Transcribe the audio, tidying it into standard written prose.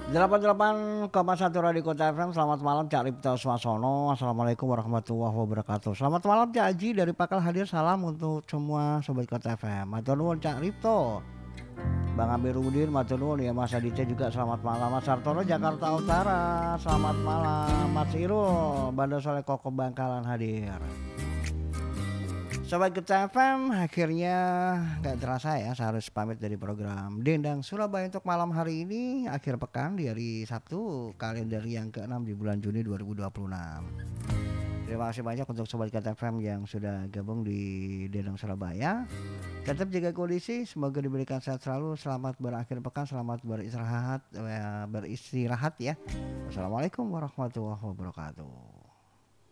88,1 Radio Kota FM. Selamat malam Cak Ripto Swasono. Assalamualaikum warahmatullahi wabarakatuh. Selamat malam Cak Aji dari Pakal hadir. Salam untuk semua Sobat Kota FM. Matur nuwun Cak Ripto. Bang Amiruddin matur nuwun ya, Mas Aditya juga selamat malam. Mas Sartono Jakarta Utara selamat malam. Mas Irul Bandar Soleh Kokoh Bangkalan hadir. Sobat Kota FM, akhirnya gak terasa ya saya harus pamit dari program Dendang Surabaya untuk malam hari ini, akhir pekan di hari Sabtu kalender yang ke-6 di bulan Juni 2026. Terima kasih banyak untuk Sobat Kota FM yang sudah gabung di Dendang Surabaya. Tetap jaga kondisi, semoga diberikan sehat selalu, selamat berakhir pekan, selamat beristirahat ya. Wassalamualaikum warahmatullahi wabarakatuh.